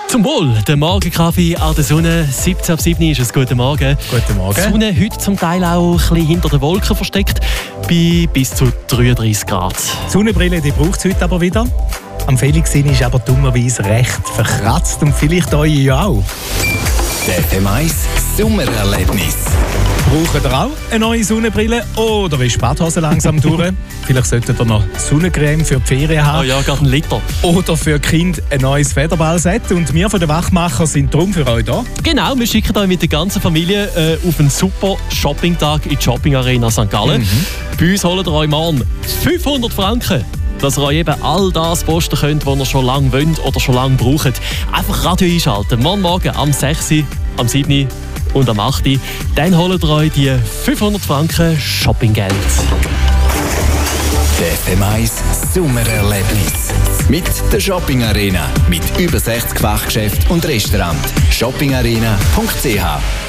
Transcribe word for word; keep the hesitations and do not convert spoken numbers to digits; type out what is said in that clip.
Zum Wohl, der Morgenkaffee an der Sonne. siebzehn ab sieben ist es. Guten Morgen. Guten Morgen. Die Sonne heute zum Teil auch ein bisschen hinter den Wolken versteckt, bei bis zu dreiunddreißig Grad. Die Sonnenbrille braucht es heute aber wieder. Am Felix ist aber dummerweise recht verkratzt und vielleicht euch ja auch. Der F M eins Sommererlebnis. Braucht ihr auch eine neue Sonnenbrille oder ist die Badhose langsam durch? Vielleicht solltet ihr noch Sonnencreme für die Ferien haben. Oh ja, gerade ein Liter. Oder für die Kinder ein neues Federballset. Und wir von den Wachmachern sind darum für euch da. Genau, wir schicken euch mit der ganzen Familie äh, auf einen super Shoppingtag in die Shopping Arena Sankt Gallen. Mhm. Bei uns holt ihr euch morgen fünfhundert Franken. Dass ihr euch eben all das posten könnt, was ihr schon lange wollt oder schon lange braucht. Einfach Radio einschalten. Morgen Morgen am sechs, am sieben und am acht. Dann holt ihr euch die fünfhundert Franken Shoppinggeld. Der F M eins Sommererlebnis. Mit der Shopping Arena. Mit über sechzig Fachgeschäften und Restaurants. shopping arena punkt c h